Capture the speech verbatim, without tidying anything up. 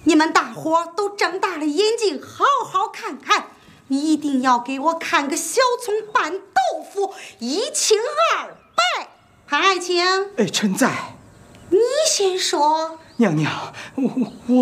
你们大伙都睁大了眼睛，好好看看，一定要给我看个小葱拌豆腐，一清二白。潘爱卿， 哎，臣在。 你先说。 娘娘，我我